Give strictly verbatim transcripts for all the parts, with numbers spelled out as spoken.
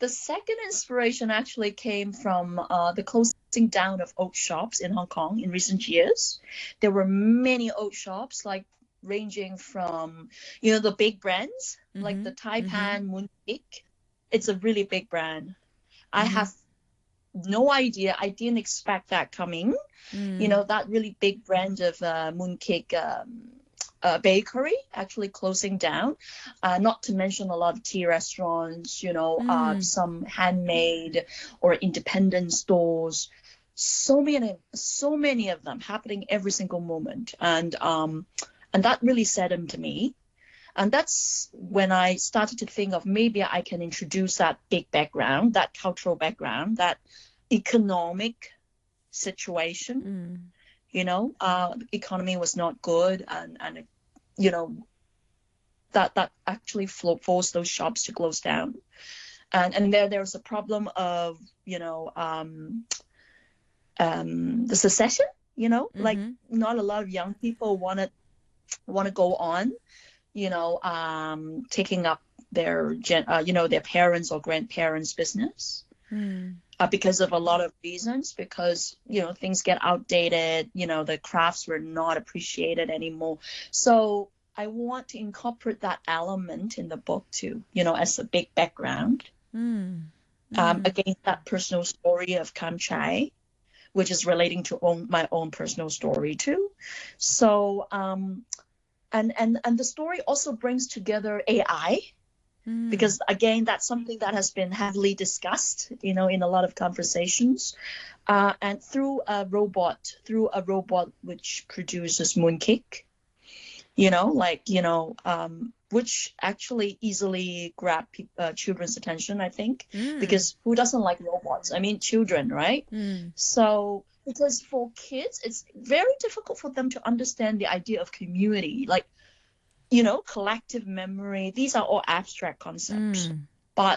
the second inspiration actually came from uh, the closing down of oat shops in Hong Kong in recent years. There were many oat shops, like ranging from, you know, the big brands, mm-hmm. like the Taipan mm-hmm. Mooncake. It's a really big brand. Mm-hmm. I have no idea. I didn't expect that coming. Mm. You know, that really big brand of uh, mooncake um, uh, bakery actually closing down. Uh, not to mention a lot of tea restaurants, you know, mm. uh, some handmade or independent stores. So many, so many of them happening every single moment. And, um, and that really saddened to me. And that's when I started to think of maybe I can introduce that big background, that cultural background, that economic situation. Mm. You know, uh, the economy was not good, and, and you know, that that actually forced those shops to close down. And and there there's a problem of, you know, um, um, the secession. You know, mm-hmm. like not a lot of young people want to want to go on. You know, um, taking up their, gen- uh, you know, their parents' or grandparents' business mm. uh, because of a lot of reasons, because, you know, things get outdated, you know, the crafts were not appreciated anymore. So I want to incorporate that element in the book too, you know, as a big background. Mm. Mm. Um, against that personal story of Kam Chai, which is relating to own, my own personal story too. So, um, And, and and the story also brings together A I, mm. because, again, that's something that has been heavily discussed, you know, in a lot of conversations. Uh, and through a robot, through a robot which produces mooncake, you know, like, you know, um, which actually easily grab pe- uh, children's attention, I think, mm. because who doesn't like robots? I mean, children, right? Mm. So... Because for kids, it's very difficult for them to understand the idea of community, like, you know, collective memory. These are all abstract concepts. Mm. But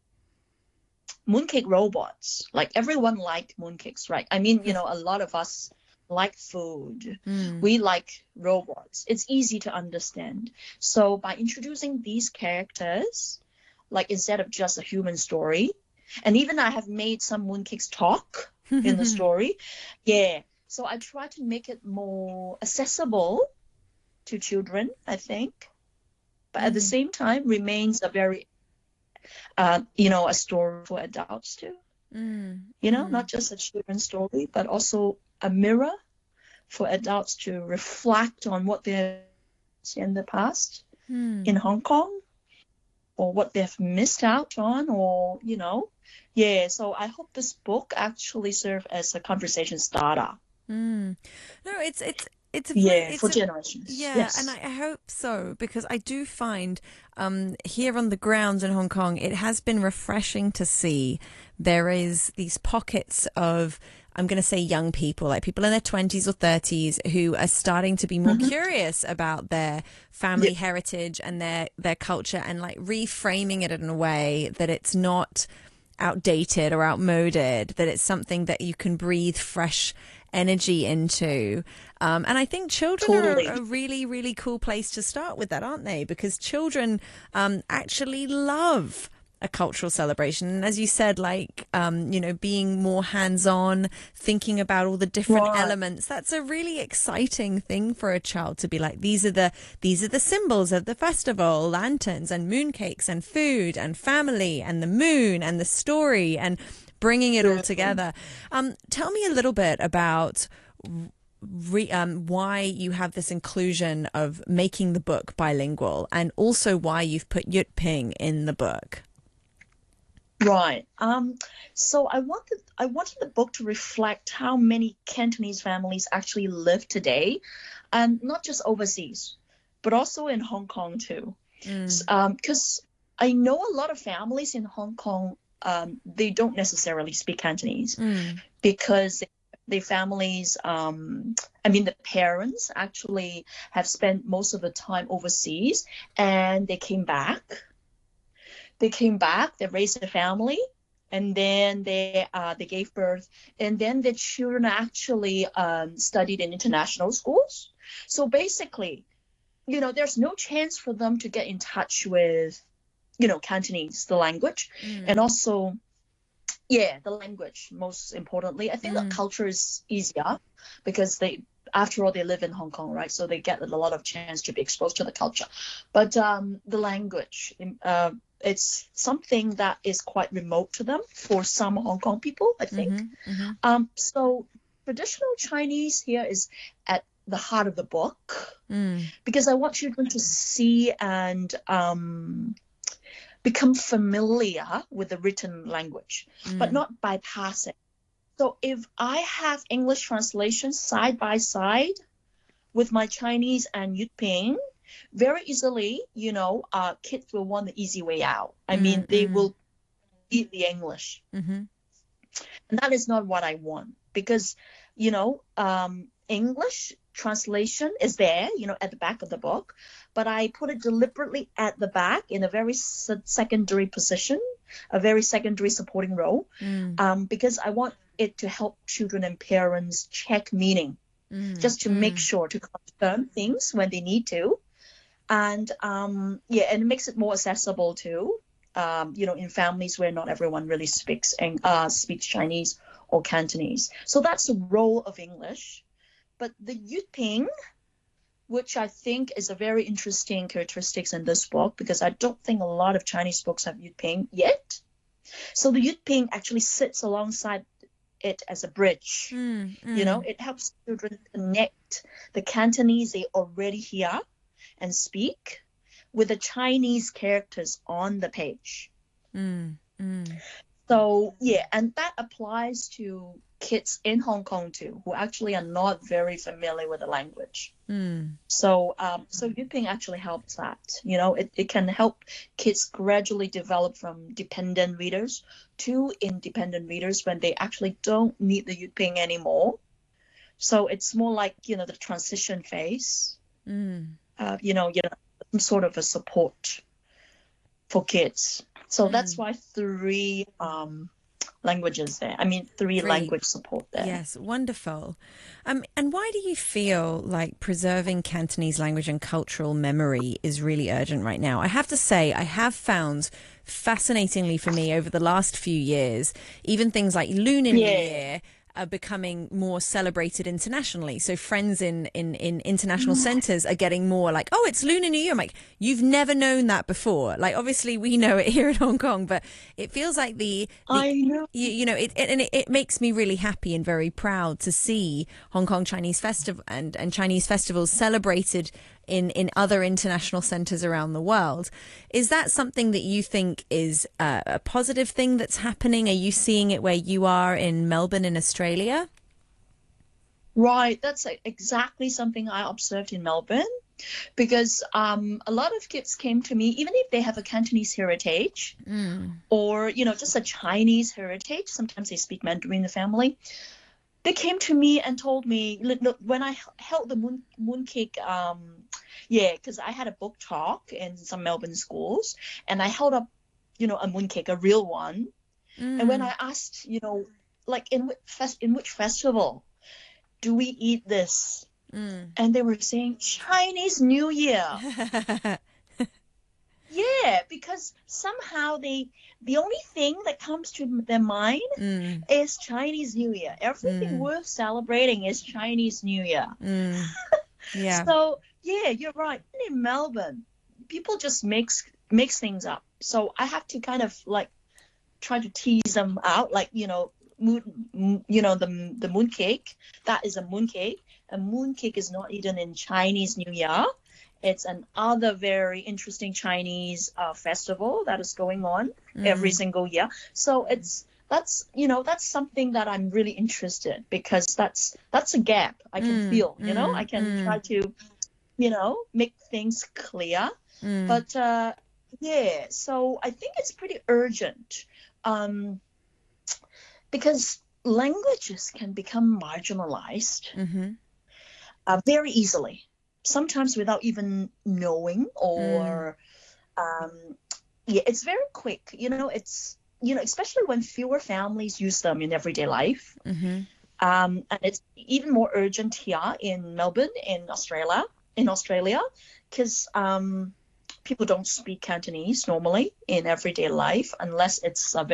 mooncake robots, like, everyone liked mooncakes, right? I mean, you know, a lot of us like food. Mm. We like robots. It's easy to understand. So by introducing these characters, like, instead of just a human story, and even I have made some mooncakes talk in the story. Yeah. So I try to make it more accessible to children, I think. But mm. at the same time, remains a very, uh, you know, a story for adults too. Mm. You know, mm. not just a children's story, but also a mirror for adults to reflect on what they've seen in the past mm. in Hong Kong, or what they've missed out on, or, you know. Yeah, so I hope this book actually serves as a conversation starter. Mm. No, it's it's it's a, yeah it's for a, generations. Yeah, yes. and I, I hope so, because I do find um, here on the ground in Hong Kong, it has been refreshing to see there is these pockets of, I'm going to say, young people, like people in their twenties or thirties, who are starting to be more mm-hmm. curious about their family yeah. heritage and their their culture, and like reframing it in a way that it's not outdated or outmoded, that it's something that you can breathe fresh energy into. Um, and I think children totally. are a really, really cool place to start with that, aren't they? Because children um, actually love a cultural celebration. And as you said, like, um, you know, being more hands-on, thinking about all the different right. elements, that's a really exciting thing for a child to be like, these are the these are the symbols of the festival, lanterns and mooncakes and food and family and the moon and the story, and bringing it all together. Um, tell me a little bit about Re, um, why you have this inclusion of making the book bilingual, and also why you've put Yut Ping in the book. Right. Um, so I wanted I wanted the book to reflect how many Cantonese families actually live today, and not just overseas, but also in Hong Kong too. Because mm. um, I know a lot of families in Hong Kong, um, they don't necessarily speak Cantonese mm. because they, their families, um, I mean, the parents actually have spent most of the time overseas, and they came back. They came back, they raised a family, and then they uh, they gave birth, and then the children actually um, studied in international schools. So basically, you know, there's no chance for them to get in touch with you know, Cantonese, the language, Mm. and also, yeah, the language, most importantly. I think Mm. the culture is easier because they, after all, they live in Hong Kong, right? So they get a lot of chance to be exposed to the culture. But um, the language, uh, it's something that is quite remote to them for some Hong Kong people, I think. Mm-hmm. Mm-hmm. Um, so traditional Chinese here is at the heart of the book Mm. because I want children to see and um, become familiar with the written language, Mm. but not bypass it. So if I have English translation side by side with my Chinese and Yut Ping, very easily, you know, uh, kids will want the easy way out. I mean, Mm. they Mm. will eat the English. Mm-hmm. And that is not what I want because, you know, um, English translation is there, you know, at the back of the book, but I put it deliberately at the back in a very se- secondary position, a very secondary supporting role, Mm. um, because I want it to help children and parents check meaning, Mm. just to make Mm. sure to confirm things when they need to. And um, yeah, and it makes it more accessible too. Um, you know, in families where not everyone really speaks uh, speaks Chinese or Cantonese. So that's the role of English. But the Yut Ping, which I think is a very interesting characteristics in this book, because I don't think a lot of Chinese books have Yut Ping yet. So the Yut Ping actually sits alongside it as a bridge. Mm. Mm. You know, it helps children connect the Cantonese they already hear and speak with the Chinese characters on the page. Mm. Mm. So yeah, and that applies to kids in Hong Kong too, who actually are not very familiar with the language. Mm. So um, so Yut Ping actually helps that. You know, it, it can help kids gradually develop from dependent readers to independent readers when they actually don't need the Yut Ping anymore. So it's more like, you know, the transition phase. Mm. Uh, you know, you know, some sort of a support for kids. So Mm. that's why three um, languages there. I mean, three Three. language support there. Yes, wonderful. Um, and why do you feel like preserving Cantonese language and cultural memory is really urgent right now? I have to say, I have found fascinatingly for me over the last few years, even things like Lunar New Yeah. Year are becoming more celebrated internationally. So friends in, in, in international centres are getting more like, oh, it's Lunar New Year. I'm like, you've never known that before. Like, obviously we know it here in Hong Kong, but it feels like the, the I know. you, you know, it, it and it, it makes me really happy and very proud to see Hong Kong Chinese Festival and, and Chinese festivals celebrated in, in other international centres around the world. Is that something that you think is uh, a positive thing that's happening? Are you seeing it where you are in Melbourne in Australia? Right. That's exactly something I observed in Melbourne. Because um, a lot of kids came to me, even if they have a Cantonese heritage Mm. or, you know, just a Chinese heritage. Sometimes they speak Mandarin in the family. They came to me and told me, look, look when I held the moon mooncake, um, yeah, because I had a book talk in some Melbourne schools, and I held up, you know, a mooncake, a real one. Mm. And when I asked, you know, like in which fest in which festival do we eat this? Mm. And they were saying Chinese New Year. Yeah, because somehow they the only thing that comes to their mind Mm. is Chinese New Year. Everything Mm. worth celebrating is Chinese New Year. Mm. Yeah. So yeah, you're right. In Melbourne, people just mix mix things up. So I have to kind of like try to tease them out, like, you know, moon, you know, the the mooncake. That is a mooncake. A mooncake is not eaten in Chinese New Year. It's another very interesting Chinese uh, festival that is going on Mm. every single year. So it's that's you know that's something that I'm really interested, because that's that's a gap I can Mm. feel. You know, Mm. I can Mm. try to you know make things clear. Mm. But uh, yeah, so I think it's pretty urgent, um, because languages can become marginalized Mm-hmm. uh, very easily, sometimes without even knowing, or um, yeah, it's very quick. You know, it's you know, especially when fewer families use them in everyday life. Mm-hmm. Um, and it's even more urgent here in Melbourne, in Australia, in Australia, because um, people don't speak Cantonese normally in everyday life unless it's a